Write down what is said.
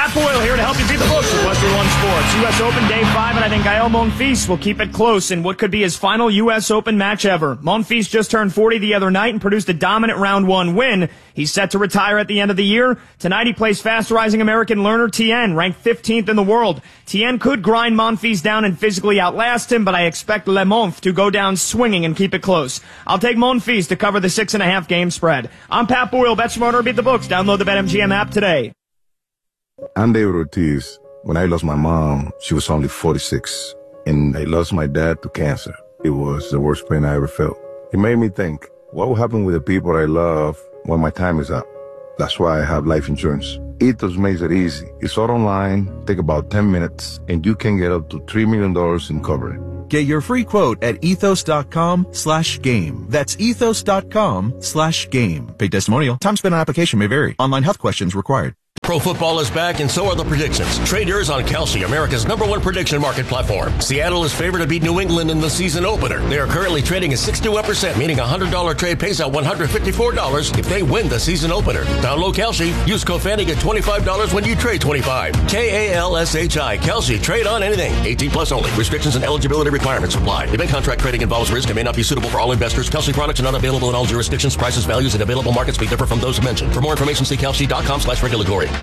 Pat Boyle here to help you beat the books with Western One Sports. U.S. Open Day 5, and I think Gael Monfils will keep it close in what could be his final U.S. Open match ever. Monfils just turned 40 the other night and produced a dominant round 1 win. He's set to retire at the end of the year. Tonight he plays fast-rising American learner Tien, ranked 15th in the world. Tien could grind Monfils down and physically outlast him, but I expect Le Monf to go down swinging and keep it close. I'll take Monfils to cover the 6.5 game spread. I'm Pat Boyle, Bet Smarter, beat the books. Download the BetMGM app today. I'm David Ortiz. When I lost my mom, she was only 46, and I lost my dad to cancer. It was the worst pain I ever felt. It made me think, what will happen with the people I love when my time is up? That's why I have life insurance. Ethos makes it easy. It's all online, take about 10 minutes, and you can get up to $3 million in coverage. Get your free quote at ethos.com/game. That's ethos.com/game. Paid testimonial. Time spent on application may vary. Online health questions required. Pro football is back, and so are the predictions. Trade yours on Kalshi, America's #1 prediction market platform. Seattle is favored to beat New England in the season opener. They are currently trading at 61%, meaning a $100 trade pays out $154 if they win the season opener. Download Kalshi. Use code FANNY, get $25 when you trade $25. Kalshi. Kalshi. Trade on anything. 18 plus only. Restrictions and eligibility requirements apply. Event contract trading involves risk and may not be suitable for all investors. Kalshi products are not available in all jurisdictions. Prices, values, and available markets may differ from those mentioned. For more information, see Kalshi.com/regulatory.